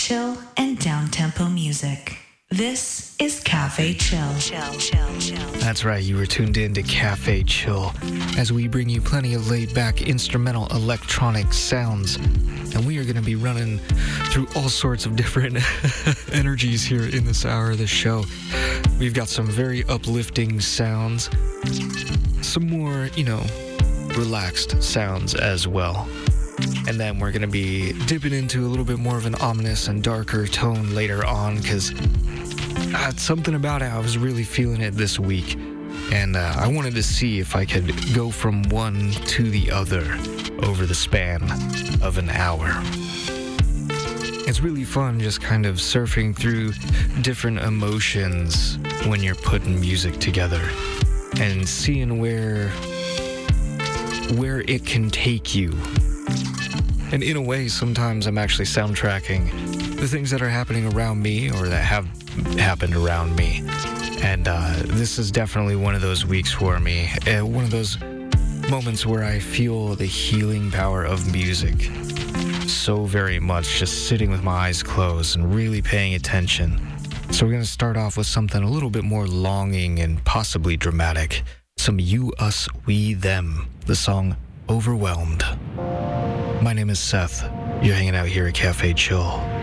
chill and down-tempo music. This is Cafe Chill. That's right, you were tuned in to Cafe Chill, as we bring you plenty of laid-back instrumental electronic sounds. And we are going to be running through all sorts of different energies here in this hour of the show. We've got some very uplifting sounds, some more, relaxed sounds as well. And then we're going to be dipping into a little bit more of an ominous and darker tone later on, because something about it, I was really feeling it this week. And I wanted to see if I could go from one to the other over the span of an hour. It's really fun just kind of surfing through different emotions when you're putting music together and seeing where it can take you. And in a way, sometimes I'm actually soundtracking the things that are happening around me or that have happened around me. And this is definitely one of those weeks for me. One of those moments where I feel the healing power of music so very much, just sitting with my eyes closed and really paying attention. So we're going to start off with something a little bit more longing and possibly dramatic. Some You, Us, We, Them. The song Overwhelmed. My name is Seth. You're hanging out here at Cafe Chill.